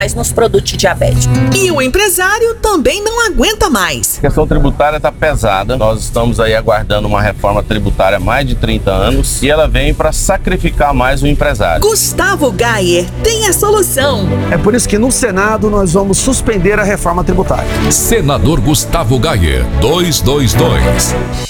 nos produtos de diabetes. E o empresário também não aguenta mais. A questão tributária está pesada. Nós estamos aí aguardando uma reforma tributária há mais de 30 anos e ela vem para sacrificar mais o empresário. Gustavo Gayer tem a solução. É por isso que no Senado nós vamos suspender a reforma tributária. Senador Gustavo Gayer, 222.